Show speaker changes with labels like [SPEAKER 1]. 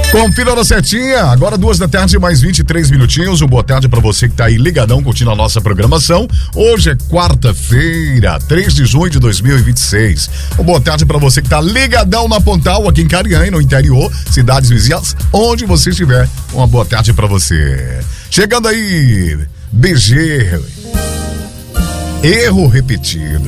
[SPEAKER 1] Confira na setinha, agora 2 da tarde, mais 23 minutinhos. Boa tarde pra você que tá aí ligadão, curtindo a nossa programação. Hoje é quarta-feira, 3 de junho de 2026. Boa tarde pra você que tá ligadão na Pontal, aqui em Cariã, no interior, cidades vizinhas, onde você estiver. Uma boa tarde pra você. Chegando aí, BG. Erro repetido.